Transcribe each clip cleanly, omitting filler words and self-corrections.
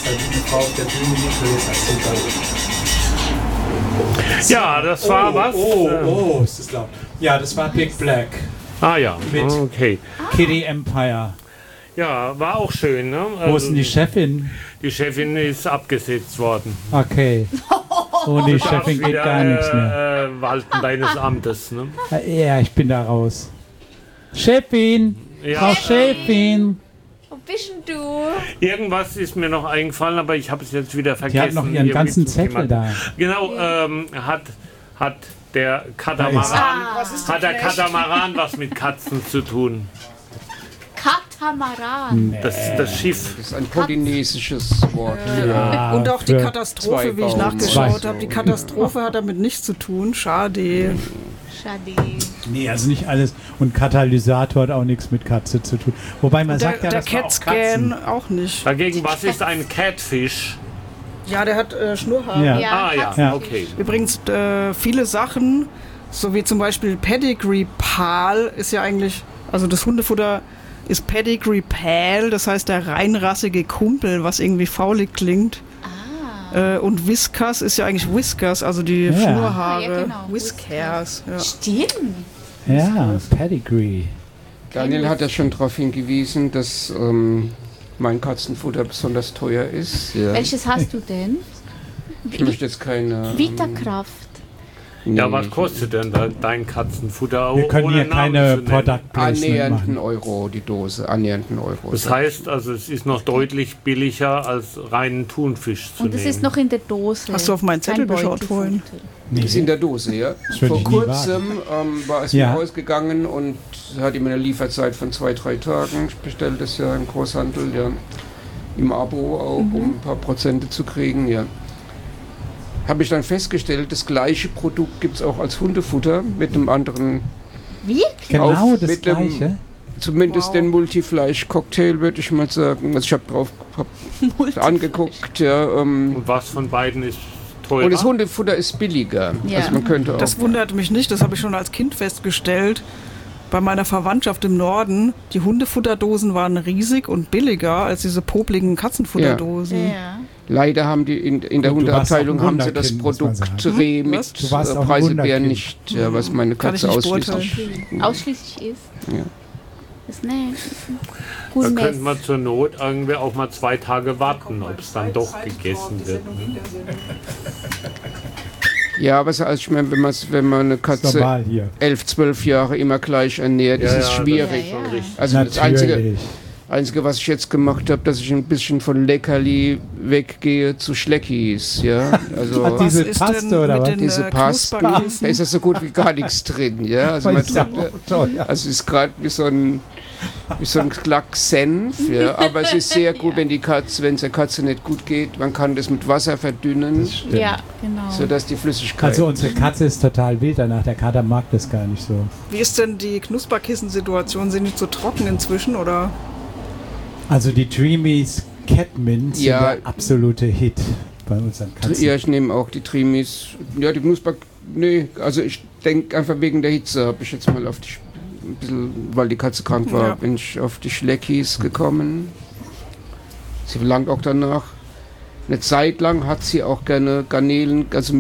weil die Frau auf der Bühne nicht jetzt erzählt hat. Ja, das war was? Oh, ist das laut. Ja, das war Big Black. Ah ja, Mit okay. Kitty Empire. Ja, war auch schön. Ne? Wo ist denn die Chefin? Die Chefin ist abgesetzt worden. Okay. Ohne die Chefin geht Wieder, gar nichts mehr. Walten deines Amtes. Ne? Ja, ich bin da raus. Chefin! Ja. Frau Chefin! Wo bist denn du? Irgendwas ist mir noch eingefallen, aber ich habe es jetzt wieder vergessen. Die hat noch ihren irgendwie ganzen zu Zettel jemandem. da. Genau, hat der Katamaran was mit Katzen zu tun? Katamaran. Das Schiff. Das ist ein polynesisches Wort. Ja, Und auch die für Katastrophe, wie ich zwei nachgeschaut Bauen. habe. Die Katastrophe hat damit nichts zu tun. Schade. Schade. Nee, also nicht alles. Und Katalysator hat auch nichts mit Katze zu tun. Wobei man sagt ja, Der das war auch CAT-Scan Katzen. auch nicht. Dagegen, was ist ein Catfish? Ja, der hat Schnurrhaare. Ja. Ah ja, Ja. okay. Übrigens, viele Sachen, so wie zum Beispiel Pedigree Pal, ist ja eigentlich, also das Hundefutter ist Pedigree Pal, das heißt der reinrassige Kumpel, was irgendwie faulig klingt. Und Whiskas ist ja eigentlich Whiskers, also die Ja. Schnurhaare. Ja, genau. Whiskers. Ja. Stimmt. Ja, Pedigree. Daniel hat ja schon darauf hingewiesen, dass mein Katzenfutter besonders teuer ist. Ja. Welches hast du denn? Ich möchte jetzt keine... Vitakraft. Ja, was kostet denn dein Katzenfutter? Wir können ohne hier Namen keine zu nennen? Product Placement Annähernden machen. Euro die Dose, annähernden Euro. Das heißt, also es ist noch deutlich billiger als reinen Thunfisch zu Und nehmen. es ist noch in der Dose. Hast du auf meinen Zettel Kein geschaut vorhin? Beutelfutter. Ist in der Dose, ja. Das würde Vor ich nie kurzem war es Ja. mir ausgegangen und hat ihm eine Lieferzeit von 2-3 Tagen. Ich bestelle das ja im Großhandel, ja. Im Abo auch, um ein paar Prozente zu kriegen, ja. Habe ich dann festgestellt, das gleiche Produkt gibt es auch als Hundefutter mit einem anderen, Wirklich? Genau Auf das mit dem- Gleiche. zumindest Wow. den Multifleisch-Cocktail, würde ich mal sagen. Also ich habe angeguckt, ja. Und was von beiden ist teurer? Und das Hundefutter ist billiger. Ja. Also man könnte auch. Das wundert mich nicht, das habe ich schon als Kind festgestellt. Bei meiner Verwandtschaft im Norden, die Hundefutterdosen waren riesig und billiger als diese popligen Katzenfutterdosen. Ja. Leider haben die in der Und du Hundeabteilung warst auch ein haben sie das Wunderkind, muss man Produkt sagen. Reh mit Was? Du warst auch ein Preiselbeeren Wunderkind. nicht, ja, was meine Kann ich Katze nicht ausschließlich. Ausschließlich ist. Ja. Das nicht. Da Gourmet. könnte man zur Not irgendwie auch mal 2 Tage warten, ob es dann doch gegessen wird. Ja, aber so, also ich meine, wenn man eine Ist Katze normal hier. 11, 12 Jahre immer gleich ernährt, ist es schwierig. Ja, ja. Also das Natürlich. Einzige, was ich jetzt gemacht habe, dass ich ein bisschen von Leckerli weggehe zu Schleckis, ja. Also Hat diese ist Paste denn oder mit was? den diese Pasten, da Knusperkissen? ist ja so gut wie gar nichts drin, ja. Also man Ist ja auch teuer. Also es ist gerade wie so ein Klack Senf, ja. Aber es ist sehr gut, wenn es der Katze nicht gut geht. Man kann das mit Wasser verdünnen, Ja, genau. sodass die Flüssigkeit... Also unsere Katze ist total wild danach. Der Kater mag das gar nicht so. Wie ist denn die Knusperkissen-Situation? Sind die zu trocken inzwischen oder? Also die Dreamies Catmint sind Ja. der absolute Hit bei unseren Katzen. Ja, ich nehme auch die Trimis. Ja, die Knusper... Nee, also ich denke einfach wegen der Hitze habe ich jetzt mal auf die... Ein bisschen, weil die Katze krank war, Ja. bin ich auf die Schleckis gekommen. Sie verlangt auch danach. Eine Zeit lang hat sie auch gerne Garnelen, also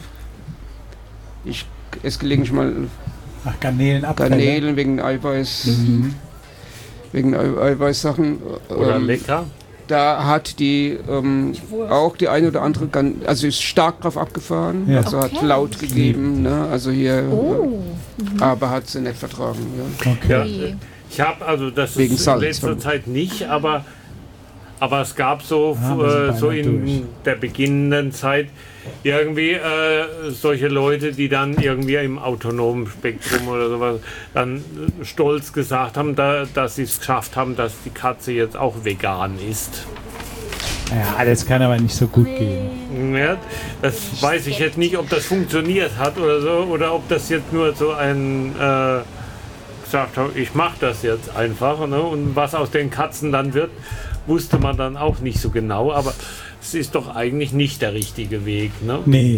ich esse gelegentlich mal Ach, Garnelenabfälle. Garnelen wegen Eiweiß, wegen Eiweißsachen. Oder lecker? Da hat die auch die eine oder andere, also ist stark drauf abgefahren, Ja. also hat Okay. laut gegeben, ne? Also hier, Oh. aber hat sie nicht vertragen. Ja. Okay. Ja, Ui. ich habe also das Wegen ist in Salz, letzter aber- Zeit nicht, aber es gab so, Ja, wir sind so beinahe in durch. der beginnenden Zeit irgendwie solche Leute, die dann irgendwie im autonomen Spektrum oder sowas dann stolz gesagt haben, dass sie es geschafft haben, dass die Katze jetzt auch vegan ist. Ja, das kann aber nicht so gut gehen. Ja, das weiß ich jetzt nicht, ob das funktioniert hat oder so, oder ob das jetzt nur so ein gesagt hat, ich mache das jetzt einfach. Ne? Und was aus den Katzen dann wird, wusste man dann auch nicht so genau, aber es ist doch eigentlich nicht der richtige Weg. Ne? Nee.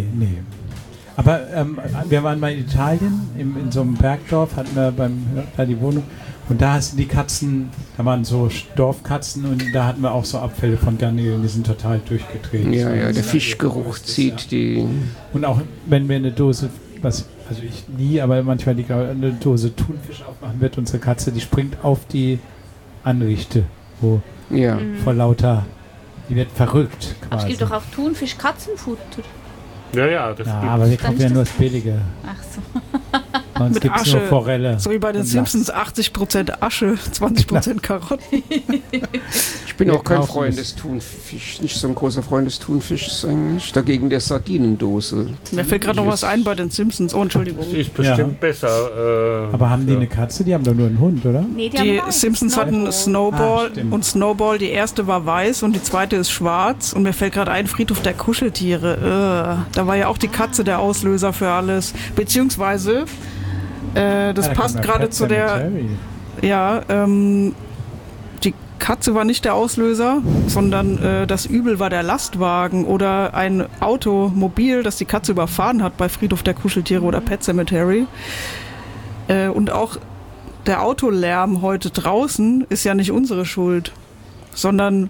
Aber wir waren mal in Italien, in so einem Bergdorf, hatten wir da die Wohnung. Und da hast du die Katzen, da waren so Dorfkatzen und da hatten wir auch so Abfälle von Garnelen, die sind total durchgedreht. Ja, So, ja, der das- Fischgeruch zieht die. Und auch wenn wir eine Dose, also ich nie, aber manchmal eine Dose Thunfisch aufmachen wird, unsere Katze, die springt auf die Anrichte, wo Ja. vor lauter, die wird verrückt Aber es quasi. gibt doch auch Thunfisch Katzenfutter. Ja, das Ja, gibt aber wir Dann kaufen ist ja das- nur das Billige. Ach so. Bei uns Mit gibt es nur Asche. Forelle. So wie bei den und Simpsons, 80% Asche, 20% Karotten. Ich bin Wir auch kein kaufen Freund es. des Thunfischs, nicht so ein großer Freund des Thunfischs eigentlich. Dagegen der Sardinendose. Mir fällt gerade noch was ein bei den Simpsons. Oh, Entschuldigung. Das ist bestimmt besser. Aber haben die eine Katze? Die haben doch nur einen Hund, oder? Nee, Die haben Simpsons hatten Snowball Ah, stimmt. und Snowball, die erste war weiß und die zweite ist schwarz. Und mir fällt gerade ein, Friedhof der Kuscheltiere. Da war ja auch die Katze der Auslöser für alles. Beziehungsweise, das da passt kommt ja gerade Pet zu der, Sematary. ja, die Katze war nicht der Auslöser, sondern das Übel war der Lastwagen oder ein Automobil, das die Katze überfahren hat bei Friedhof der Kuscheltiere oder Pet Cemetery. Und auch der Autolärm heute draußen ist ja nicht unsere Schuld, sondern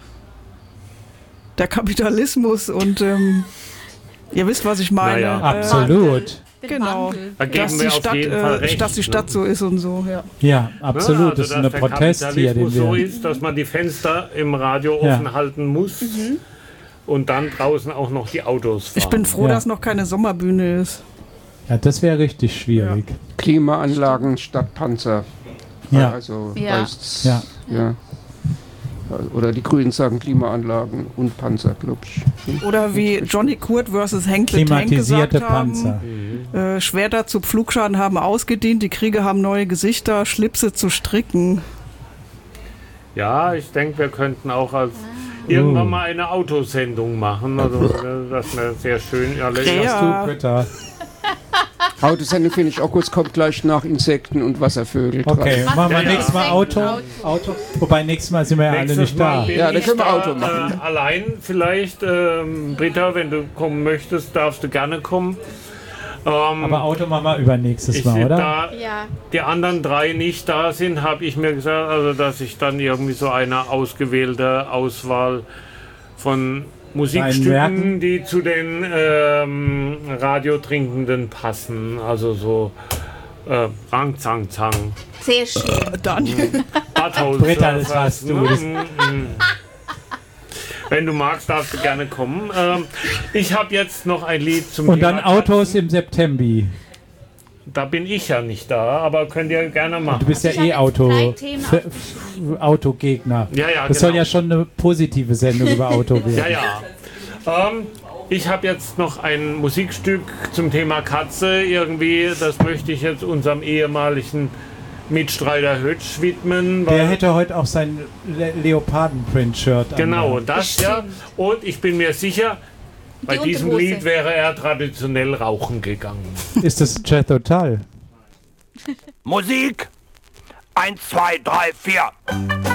der Kapitalismus und ihr wisst, was ich meine. Naja. Absolut. Genau. Da geben Dass wir die, auf Stadt, jeden Fall recht, dass die Stadt ne? so ist und so, ja. Ja, absolut. Also, Das ist dass eine der Protest hier, den Kapitalismus so wir... ist, dass man die Fenster im Radio Ja. offen halten muss und dann draußen auch noch die Autos fahren. Ich bin froh, Ja. dass noch keine Sommerbühne ist. Ja, das wäre richtig schwierig. Klimaanlagen statt Panzer. Ja. Also Ja. heißt's, Ja. ja. Oder die Grünen sagen Klimaanlagen und Panzer, glaube ich. Oder wie Johnny Kurt versus Hank the Tank Klimatisierte gesagt haben, Panzer. Schwerter zu Pflugschaden haben ausgedient, die Kriege haben neue Gesichter, Schlipse zu stricken. Ja, ich denke, wir könnten auch irgendwann mal eine Autosendung machen. Also das wäre sehr schön. Ja, Ja. Du, Britta. Autosendung finde ich auch gut, es kommt gleich nach Insekten und Wasservögel dran. Okay, machen wir Ja, ja. nächstes Mal Auto. Wobei nächstes Mal sind wir ja alle Nächstes nicht da. Mal bin Ja, dann ich können wir da, Auto machen. Allein vielleicht, Britta, wenn du kommen möchtest, darfst du gerne kommen. Aber Auto machen wir übernächstes Mal, oder? Da Ja. die anderen drei nicht da sind, habe ich mir gesagt, also dass ich dann irgendwie so eine ausgewählte Auswahl von Musikstücken, Werken? die zu den Radiotrinkenden passen. Also so Rang, Zang, Zang. Sehr schön. Daniel, Bartholz, Britta, das hast du. Das- Wenn du magst, darfst du gerne kommen. Ich habe jetzt noch ein Lied zum Und Thema dann Autos Katzen. im September. Da bin ich ja nicht da, aber könnt ihr gerne Du machen. bist ja Ich hab eh jetzt drei Themen Autogegner. Ja, ja, Das soll genau. ja schon eine positive Sendung über Auto werden. Ja, ja. Ich habe jetzt noch ein Musikstück zum Thema Katze. Irgendwie, das möchte ich jetzt unserem ehemaligen Mitstreiter Hötsch widmen. Der weil- hätte heute auch sein Leoparden-Print-Shirt an. Genau, das ja. Und ich bin mir sicher, bei diesem Unterhose. Lied wäre er traditionell rauchen gegangen. Ist das Jethro Tull? Musik 1, 2, 3, 4.